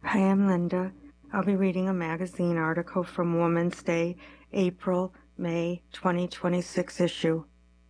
Hi, I'm Linda. I'll be reading a magazine article from Women's Day, April-May 2026 issue.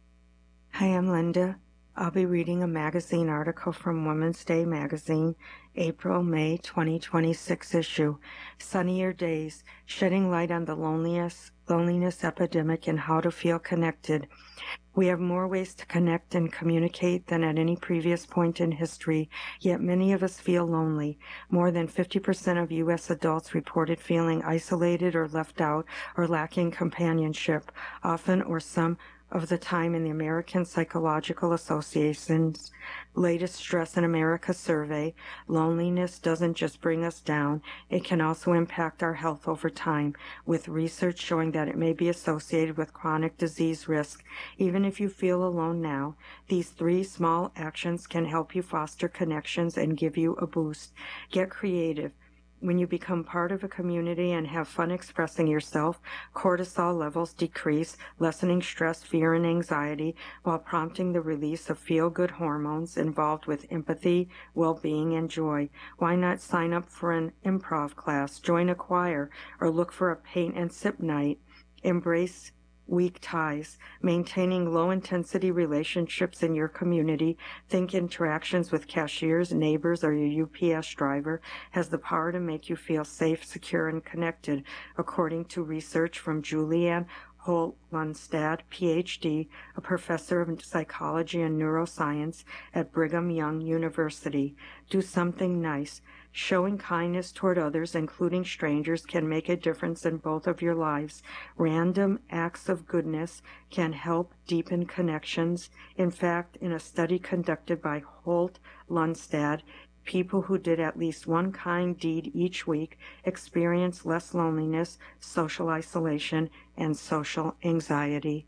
Hi, I'm Linda. I'll be reading a magazine article from Women's Day magazine, April-May 2026 issue. Sunnier Days, Shedding Light on the Loneliness Epidemic and How to Feel Connected. We have more ways to connect and communicate than at any previous point in history, yet many of us feel lonely. More than 50% of U.S. adults reported feeling isolated or left out or lacking companionship, often or some of the time in the American Psychological Association's latest Stress in America survey. Loneliness doesn't just bring us down, it can also impact our health over time, with research showing that it may be associated with chronic disease risk. Even if you feel alone now, these 3 small actions can help you foster connections and give you a boost. Get creative. When you become part of a community and have fun expressing yourself, cortisol levels decrease, lessening stress, fear, and anxiety, while prompting the release of feel-good hormones involved with empathy, well-being, and joy. Why not sign up for an improv class, join a choir, or look for a paint and sip night? Embrace weak ties, maintaining low-intensity relationships in your community. Think interactions with cashiers, neighbors, or your UPS driver has the power to make you feel safe, secure, and connected, according to research from Julianne Holt-Lunstad, Ph.D., a professor of psychology and neuroscience at Brigham Young University. Do something nice. Showing kindness toward others, including strangers, can make a difference in both of your lives. Random acts of goodness can help deepen connections. In fact, in a study conducted by Holt-Lunstad, people who did at least one kind deed each week experienced less loneliness, social isolation, and social anxiety.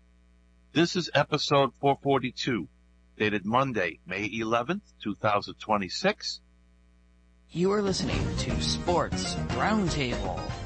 This is episode 442, dated Monday, May 11th, 2026. You are listening to Sports Roundtable.